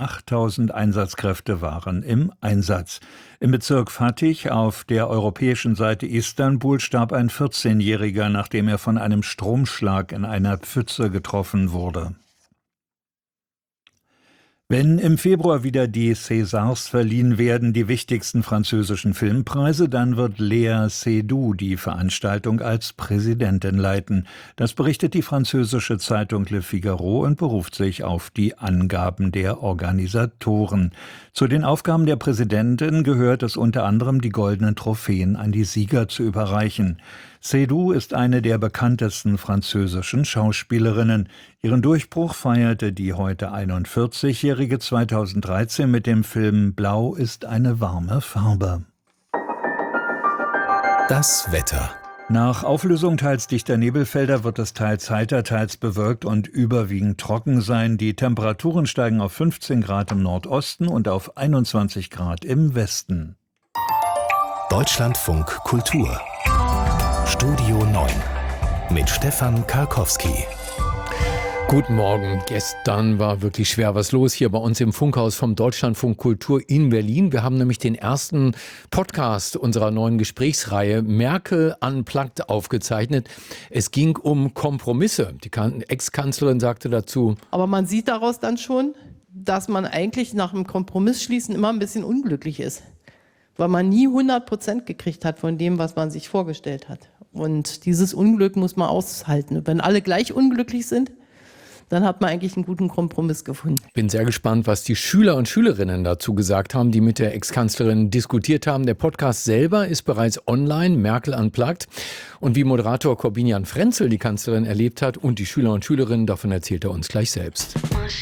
8.000 Einsatzkräfte waren im Einsatz. Im Bezirk Fatih auf der europäischen Seite Istanbul starb ein 14-Jähriger, nachdem er von einem Stromschlag in einer Pfütze getroffen wurde. Wenn im Februar wieder die Césars verliehen werden, die wichtigsten französischen Filmpreise, dann wird Léa Seydoux die Veranstaltung als Präsidentin leiten. Das berichtet die französische Zeitung Le Figaro und beruft sich auf die Angaben der Organisatoren. Zu den Aufgaben der Präsidentin gehört es unter anderem, die goldenen Trophäen an die Sieger zu überreichen. Seydoux ist eine der bekanntesten französischen Schauspielerinnen. Ihren Durchbruch feierte die heute 41-Jährige 2013 mit dem Film Blau ist eine warme Farbe. Das Wetter. Nach Auflösung teils dichter Nebelfelder wird es teils heiter, teils bewölkt und überwiegend trocken sein. Die Temperaturen steigen auf 15 Grad im Nordosten und auf 21 Grad im Westen. Deutschlandfunk Kultur. Studio 9 mit Stefan Karkowski. Guten Morgen. Gestern war wirklich schwer was los hier bei uns im Funkhaus vom Deutschlandfunk Kultur in Berlin. Wir haben nämlich den ersten Podcast unserer neuen Gesprächsreihe Merkel Unplugged aufgezeichnet. Es ging um Kompromisse. Die Ex-Kanzlerin sagte dazu: Aber man sieht daraus dann schon, dass man eigentlich nach dem Kompromissschließen immer ein bisschen unglücklich ist. Weil man nie 100% gekriegt hat von dem, was man sich vorgestellt hat. Und dieses Unglück muss man aushalten. Und wenn alle gleich unglücklich sind, dann hat man eigentlich einen guten Kompromiss gefunden. Bin sehr gespannt, was die Schüler und Schülerinnen dazu gesagt haben, die mit der Ex-Kanzlerin diskutiert haben. Der Podcast selber ist bereits online, Merkel Unplugged. Und wie Moderator Corbinian Frenzel die Kanzlerin erlebt hat und die Schüler und Schülerinnen, davon erzählt er uns gleich selbst.